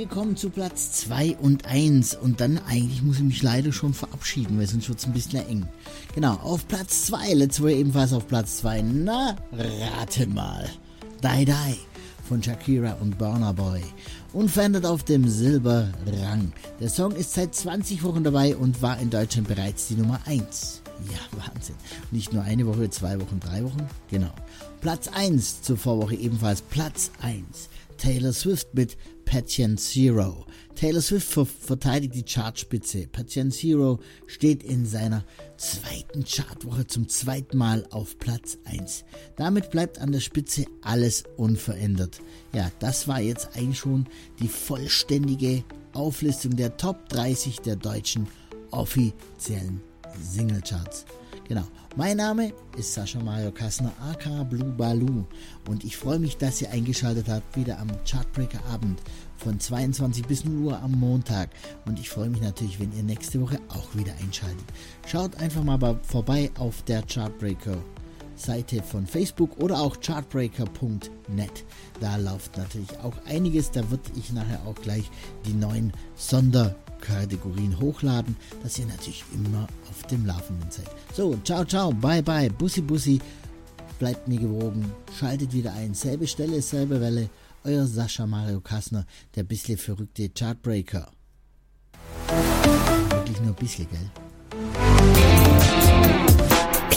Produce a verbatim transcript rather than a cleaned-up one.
wir kommen zu Platz zwei und eins und dann eigentlich muss ich mich leider schon verabschieden, weil sonst wird es ein bisschen eng. Genau, auf Platz zwei, letzte Woche ebenfalls auf Platz zwei, na, rate mal. Die Die von Shakira und Burna Boy. Unverändert auf dem Silberrang. Der Song ist seit zwanzig Wochen dabei und war in Deutschland bereits die Nummer eins. Ja, Wahnsinn. Nicht nur eine Woche, zwei Wochen, drei Wochen? Genau. Platz eins zur Vorwoche ebenfalls Platz eins. Taylor Swift mit Patient Zero. Taylor Swift ver- verteidigt die Chartspitze. Patient Zero steht in seiner zweiten Chartwoche zum zweiten Mal auf Platz eins. Damit bleibt an der Spitze alles unverändert. Ja, das war jetzt eigentlich schon die vollständige Auflistung der Top dreißig der deutschen offiziellen Singlecharts. Genau. Mein Name ist Sascha Mario Kassner, aka Blue Baloo, und ich freue mich, dass ihr eingeschaltet habt, wieder am Chartbreaker Abend von zweiundzwanzig bis null Uhr am Montag, und ich freue mich natürlich, wenn ihr nächste Woche auch wieder einschaltet. Schaut einfach mal vorbei auf der Chartbreaker Seite von Facebook oder auch chartbreaker punkt net. Da läuft natürlich auch einiges, da wird ich nachher auch gleich die neuen Sonderkategorien hochladen, dass ihr natürlich immer auf dem Laufenden seid. So, ciao, ciao, bye, bye, bussi, bussi, bleibt mir gewogen, schaltet wieder ein, selbe Stelle, selbe Welle, euer Sascha Mario Kassner, der bisschen verrückte Chartbreaker. Wirklich nur ein bisschen, gell?